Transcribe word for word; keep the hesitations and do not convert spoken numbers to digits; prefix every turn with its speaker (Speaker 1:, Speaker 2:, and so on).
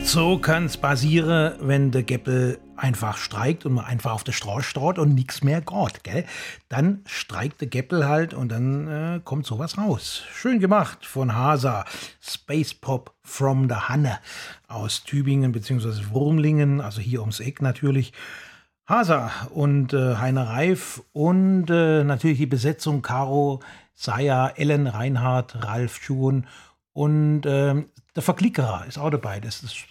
Speaker 1: So kann's passieren, wenn der Geppel einfach streikt und man einfach auf der Straße steht und nichts mehr geht, gell? Dann streikt der Geppel halt und dann äh, kommt sowas raus. Schön gemacht von Hasa. Space Pop from the Hanne aus Tübingen bzw. Wurmlingen, also hier ums Eck natürlich. Hasa und äh, Heiner Reif und äh, natürlich die Besetzung Caro, Saya, Ellen Reinhardt, Ralf Schuhn und ähm, der Verklickerer ist auch dabei. Das ist